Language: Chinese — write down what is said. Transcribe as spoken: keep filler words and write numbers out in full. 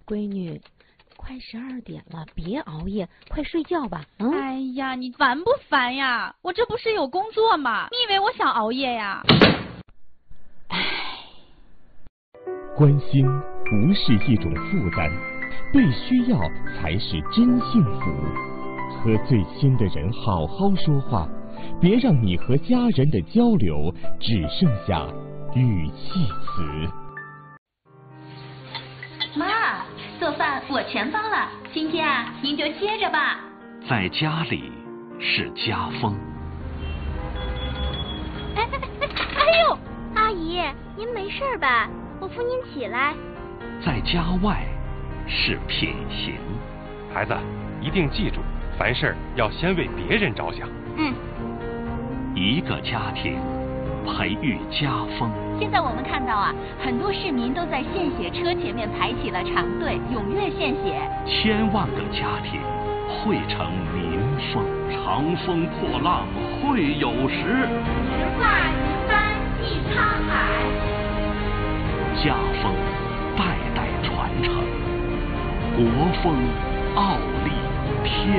闺女，快十二点了，别熬夜，快睡觉吧。嗯。 哎呀，你烦不烦呀？我这不是有工作吗？你以为我想熬夜呀？ 唉。 关心不是一种负担，被需要才是真幸福。和最亲的人好好说话，别让你和家人的交流只剩下语气词。 妈，做饭我全包了，今天啊，您就歇着吧。 在家里是家风。 哎哎哎！哎呦，阿姨，您没事吧？我扶您起来。 在家外是品行。 孩子，一定记住，凡事要先为别人着想。 嗯。 一个家庭培育家风。 现在我们看到啊，很多市民都在献血车前面排起了长队，踊跃献血。 千万个家庭汇成民风，长风破浪会有时。 直挂一帆济沧海。 家风代代传承，国风傲立天。